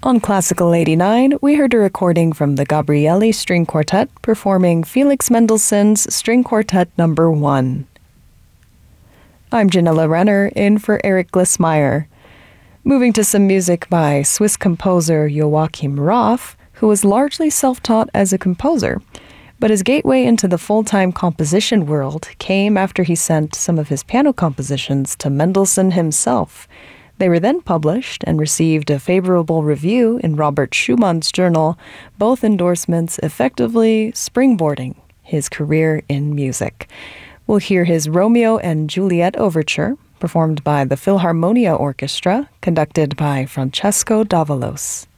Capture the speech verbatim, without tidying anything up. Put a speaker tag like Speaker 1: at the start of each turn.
Speaker 1: On Classical eighty-nine, we heard a recording from the Gabrieli String Quartet performing Felix Mendelssohn's String Quartet Number one. I'm Janella Renner, in for Eric Glissmeyer. Moving to some music by Swiss composer Joachim Roth, who was largely self-taught as a composer, but his gateway into the full-time composition world came after he sent some of his piano compositions to Mendelssohn himself. They were then published and received a favorable review in Robert Schumann's journal, both endorsements effectively springboarding his career in music. We'll hear his Romeo and Juliet Overture, performed by the Philharmonia Orchestra, conducted by Francesco Davalos.